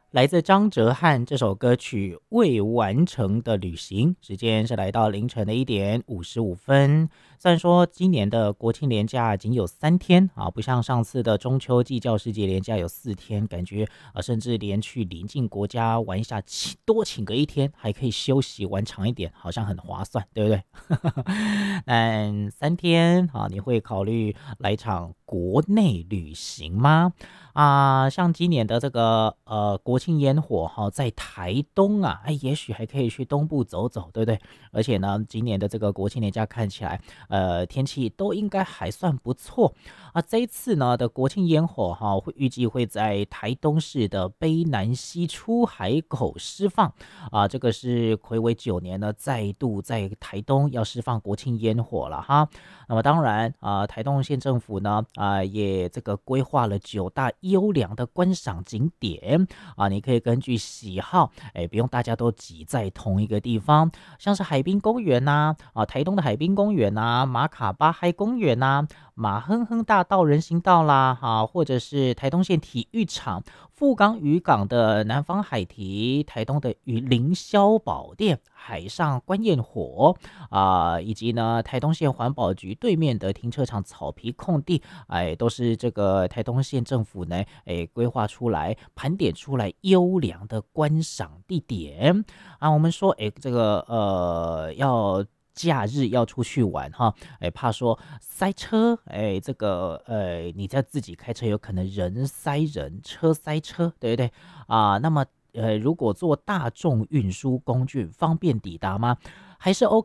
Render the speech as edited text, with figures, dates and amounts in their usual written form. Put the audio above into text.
来自张哲瀚这首歌曲《未完成的旅行》，时间是来到凌晨的1:55。虽然说今年的国庆连假仅有3天啊，不像上次的中秋暨教师节连假有4天，感觉甚至连去邻近国家玩一下，多请个1天，还可以休息玩长一点，好像很划算，对不对？但3天啊，你会考虑来场国内旅行吗？像今年的这个国庆烟火哈，在台东啊，也许还可以去东部走走，对不对？而且呢，今年的这个国庆年假看起来，天气都应该还算不错啊。这一次呢的国庆烟火哈，预计会在台东市的卑南溪出海口释放啊，这个是睽违9年呢，再度在台东要释放国庆烟火了哈。那么当然台东县政府呢也这个规划了9大优良的观赏景点啊，你可以根据喜好，不用大家都挤在同一个地方，像是海滨公园台东的海滨公园马卡巴嗨公园马哼哼大道人行道啦或者是台东县体育场、富冈渔港的南方海堤、台东的凌霄宝殿、海上观焰火以及呢台东县环保局对面的停车场草皮空地，都是这个台东县政府呢规划出来、盘点出来优良的观赏地点我们说这个要假日要出去玩哈，怕说塞车，这个你在自己开车有可能人塞人，车塞车，对不对那么如果坐大众运输工具方便抵达吗？还是 OK